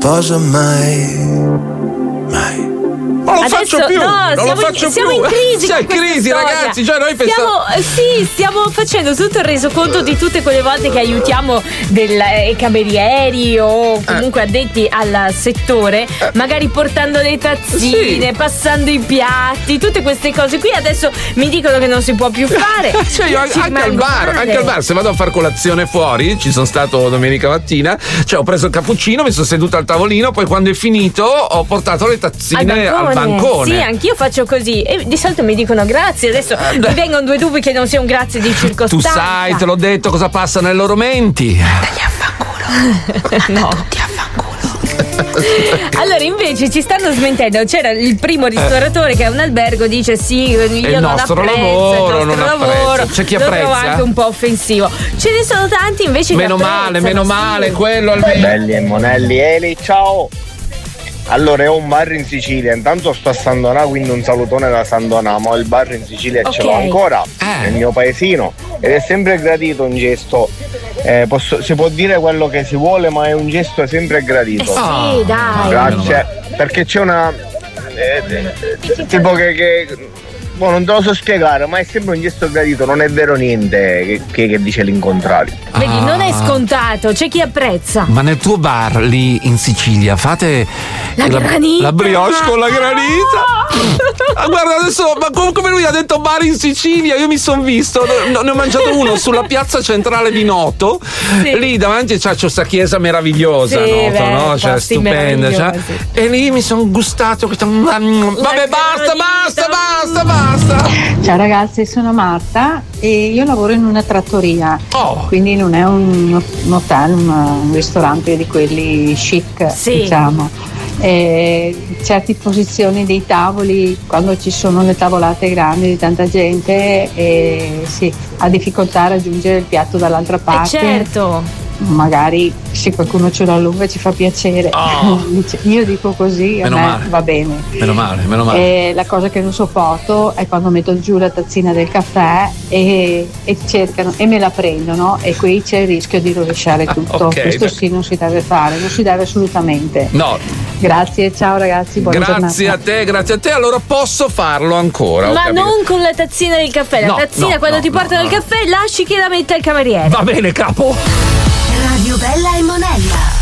sposa mai. Non lo faccio più, non lo faccio siamo più. in crisi. Sei in crisi, ragazzi. Cioè, noi pensiamo. Stiamo facendo tutto il resoconto di tutte quelle volte che aiutiamo i camerieri o comunque addetti al settore, magari portando le tazzine, passando i piatti, tutte queste cose qui. Adesso mi dicono che non si può più fare. Cioè, io anche al bar, se vado a far colazione fuori, ci sono stato domenica mattina, cioè ho preso il cappuccino, mi sono seduto al tavolino, poi quando è finito ho portato le tazzine al bancone. Sì, anch'io faccio così e di solito mi dicono grazie. Adesso mi vengono due dubbi che non sia un grazie di circostanza. Tu sai, te l'ho detto cosa passa nei loro menti. Andagli a fanculo. No. Tutti a fanculo. Allora invece ci stanno smentendo. C'era il primo ristoratore che è un albergo, dice sì, io non apprezzo il nostro lavoro, c'è chi lo trovo apprezza anche un po' offensivo. Ce ne sono tanti invece meno male, quello almeno. Belli e monelli, Eli, ciao. Allora, è un bar in Sicilia, intanto sto a San Donà, quindi un salutone da San Donà, ma il bar in Sicilia ce l'ho ancora, nel mio paesino, ed è sempre gradito un gesto, si può dire quello che si vuole, ma è un gesto sempre gradito. Sì, dai. Grazie, perché c'è una tipo che non te lo so spiegare, ma è sempre un gesto gradito, non è vero niente che dice l'incontrario. Vedi, non è scontato, c'è chi apprezza. Ma nel tuo bar lì in Sicilia fate la granita, la brioche con la granita. Guarda adesso, ma come lui ha detto bar in Sicilia, io mi sono visto, ne ho mangiato uno sulla piazza centrale di Noto, lì davanti c'è questa chiesa meravigliosa, Noto, no? Cioè stupenda, cioè, e lì mi sono gustato questa. Vabbè, basta. Ciao ragazzi, sono Marta e io lavoro in una trattoria, quindi non è un hotel, un ristorante di quelli chic, diciamo. Certe posizioni dei tavoli, quando ci sono le tavolate grandi di tanta gente, ha difficoltà a raggiungere il piatto dall'altra parte. Certo. Magari se qualcuno ce lo allunga ci fa piacere. Io dico così, a me va bene. Meno male. La cosa che non sopporto è quando metto giù la tazzina del caffè e cercano e me la prendono, e qui c'è il rischio di rovesciare tutto. Questo sì, non si deve fare, non si deve assolutamente. No. Grazie, ciao ragazzi, buona giornata. Grazie a te, allora posso farlo ancora. Ma non con la tazzina del caffè, la tazzina quando ti portano il caffè lasci che la metta il cameriere. Va bene, capo. Radio Bella e Monella.